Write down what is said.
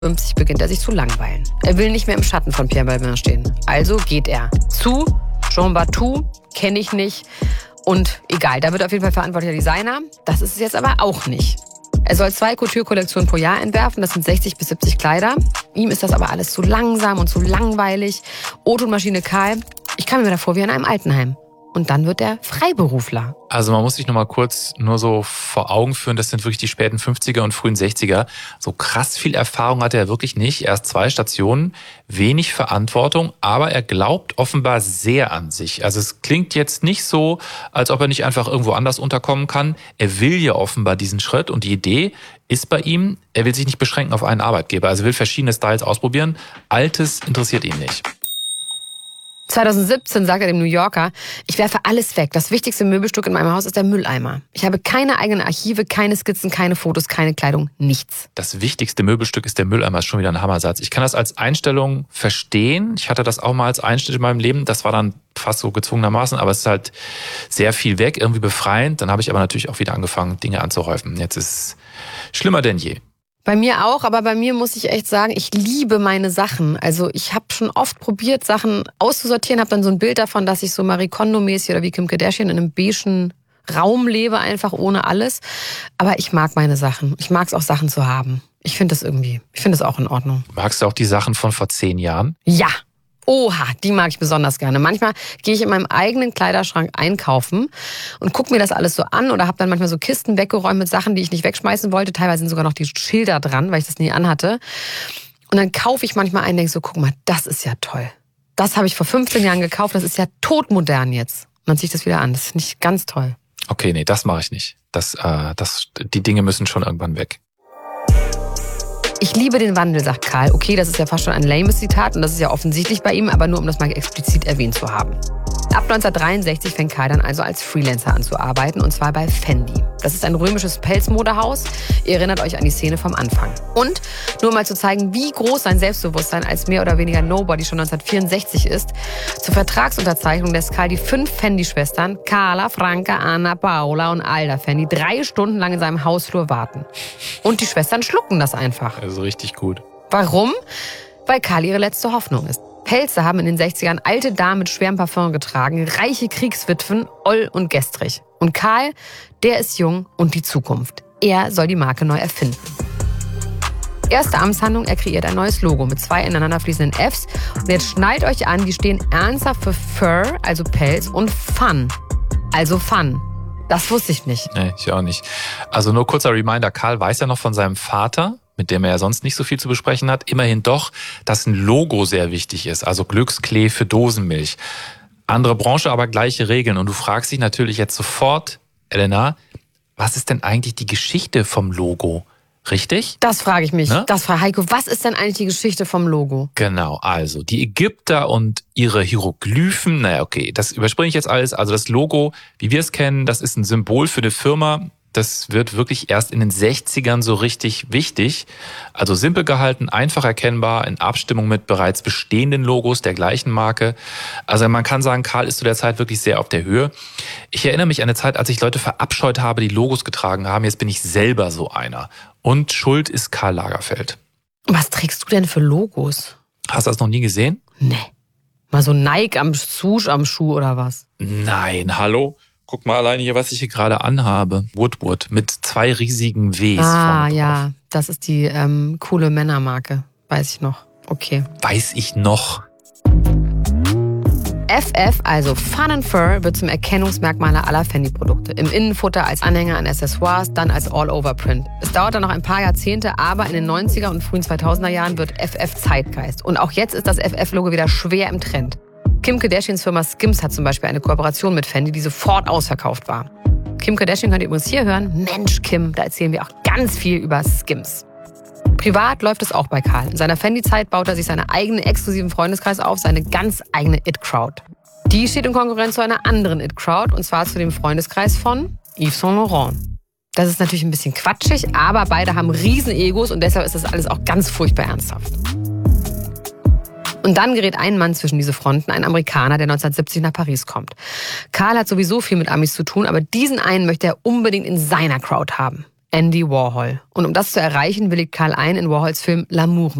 50 beginnt er sich zu langweilen. Er will nicht mehr im Schatten von Pierre Balmain stehen. Also geht er zu Jean Bartou, kenne ich nicht. Und egal, da wird auf jeden Fall verantwortlicher Designer. Das ist es jetzt aber auch nicht. Er soll 2 Couture-Kollektionen pro Jahr entwerfen, das sind 60 bis 70 Kleider. Ihm ist das aber alles zu langsam und zu langweilig. O-Ton-Maschine Karl, ich kam mir davor wie in einem Altenheim. Und dann wird er Freiberufler. Also man muss sich noch mal kurz nur so vor Augen führen, das sind wirklich die späten 50er und frühen 60er. So krass viel Erfahrung hatte er wirklich nicht. Erst 2 Stationen, wenig Verantwortung, aber er glaubt offenbar sehr an sich. Also es klingt jetzt nicht so, als ob er nicht einfach irgendwo anders unterkommen kann. Er will ja offenbar diesen Schritt und die Idee ist bei ihm, er will sich nicht beschränken auf einen Arbeitgeber. Also er will verschiedene Styles ausprobieren. Altes interessiert ihn nicht. 2017 sagt er dem New Yorker, ich werfe alles weg. Das wichtigste Möbelstück in meinem Haus ist der Mülleimer. Ich habe keine eigenen Archive, keine Skizzen, keine Fotos, keine Kleidung, nichts. Das wichtigste Möbelstück ist der Mülleimer, ist schon wieder ein Hammersatz. Ich kann das als Einstellung verstehen. Ich hatte das auch mal als Einschnitt in meinem Leben. Das war dann fast so gezwungenermaßen, aber es ist halt sehr viel weg, irgendwie befreiend. Dann habe ich aber natürlich auch wieder angefangen, Dinge anzuhäufen. Jetzt ist es schlimmer denn je. Bei mir auch, aber bei mir muss ich echt sagen, ich liebe meine Sachen. Also ich habe schon oft probiert, Sachen auszusortieren, habe dann so ein Bild davon, dass ich so Marie Kondo-mäßig oder wie Kim Kardashian in einem beigen Raum lebe, einfach ohne alles. Aber ich mag meine Sachen. Ich mag es auch, Sachen zu haben. Ich finde das auch in Ordnung. Magst du auch die Sachen von vor 10 Jahren? Ja. Oha, die mag ich besonders gerne. Manchmal gehe ich in meinem eigenen Kleiderschrank einkaufen und gucke mir das alles so an oder habe dann manchmal so Kisten weggeräumt mit Sachen, die ich nicht wegschmeißen wollte. Teilweise sind sogar noch die Schilder dran, weil ich das nie anhatte. Und dann kaufe ich manchmal ein und denke so, guck mal, das ist ja toll. Das habe ich vor 15 Jahren gekauft, das ist ja todmodern jetzt. Und dann ziehe ich das wieder an. Das finde ich ganz toll. Okay, nee, das mache ich nicht. Die Dinge müssen schon irgendwann weg. Ich liebe den Wandel, sagt Karl. Okay, das ist ja fast schon ein lames Zitat und das ist ja offensichtlich bei ihm, aber nur um das mal explizit erwähnt zu haben. Ab 1963 fängt Karl dann also als Freelancer an zu arbeiten und zwar bei Fendi. Das ist ein römisches Pelzmodehaus. Ihr erinnert euch an die Szene vom Anfang. Und nur mal zu zeigen, wie groß sein Selbstbewusstsein als mehr oder weniger Nobody schon 1964 ist, zur Vertragsunterzeichnung lässt Karl die 5 Fendi-Schwestern, Carla, Franca, Anna, Paola und Alda Fendi, 3 Stunden lang in seinem Hausflur warten. Und die Schwestern schlucken das einfach. Also richtig gut. Warum? Weil Karl ihre letzte Hoffnung ist. Pelze haben in den 60ern alte Damen mit schwerem Parfum getragen, reiche Kriegswitwen, oll und gestrig. Und Karl, der ist jung und die Zukunft. Er soll die Marke neu erfinden. Erste Amtshandlung, er kreiert ein neues Logo mit 2 ineinander fließenden Fs. Und jetzt schnallt euch an, die stehen ernsthaft für Fur, also Pelz, und Fun, also Fun. Das wusste ich nicht. Nee, ich auch nicht. Also nur kurzer Reminder, Karl weiß ja noch von seinem Vater, mit dem er ja sonst nicht so viel zu besprechen hat, immerhin doch, dass ein Logo sehr wichtig ist, also Glücksklee für Dosenmilch. Andere Branche, aber gleiche Regeln. Und du fragst dich natürlich jetzt sofort, Elena, was ist denn eigentlich die Geschichte vom Logo? Richtig? Das frage ich mich. Ne? Das frage Heiko, was ist denn eigentlich die Geschichte vom Logo? Genau, also die Ägypter und ihre Hieroglyphen, naja, okay, das überspringe ich jetzt alles. Also das Logo, wie wir es kennen, das ist ein Symbol für eine Firma. Das wird wirklich erst in den 60ern so richtig wichtig. Also simpel gehalten, einfach erkennbar, in Abstimmung mit bereits bestehenden Logos der gleichen Marke. Also man kann sagen, Karl ist zu der Zeit wirklich sehr auf der Höhe. Ich erinnere mich an eine Zeit, als ich Leute verabscheut habe, die Logos getragen haben. Jetzt bin ich selber so einer. Und schuld ist Karl Lagerfeld. Was trägst du denn für Logos? Hast du das noch nie gesehen? Nee. Mal so Nike am Schuh oder was? Nein, hallo? Guck mal alleine hier, was ich hier gerade anhabe. Woodwood mit 2 riesigen Ws. Ah, ja, das ist die coole Männermarke. Weiß ich noch. Okay. Weiß ich noch. FF, also Fun and Fur, wird zum Erkennungsmerkmal aller Fendi-Produkte. Im Innenfutter als Anhänger an Accessoires, dann als All-Over-Print. Es dauert dann noch ein paar Jahrzehnte, aber in den 90er und frühen 2000er Jahren wird FF Zeitgeist. Und auch jetzt ist das FF-Logo wieder schwer im Trend. Kim Kardashians Firma Skims hat zum Beispiel eine Kooperation mit Fendi, die sofort ausverkauft war. Kim Kardashian könnt ihr übrigens hier hören. Mensch, Kim, da erzählen wir auch ganz viel über Skims. Privat läuft es auch bei Karl. In seiner Fendi-Zeit baut er sich seinen eigenen exklusiven Freundeskreis auf, seine ganz eigene It-Crowd. Die steht in Konkurrenz zu einer anderen It-Crowd, und zwar zu dem Freundeskreis von Yves Saint Laurent. Das ist natürlich ein bisschen quatschig, aber beide haben riesen Egos und deshalb ist das alles auch ganz furchtbar ernsthaft. Und dann gerät ein Mann zwischen diese Fronten, ein Amerikaner, der 1970 nach Paris kommt. Karl hat sowieso viel mit Amis zu tun, aber diesen einen möchte er unbedingt in seiner Crowd haben. Andy Warhol. Und um das zu erreichen, willigt Karl ein, in Warhols Film L'Amour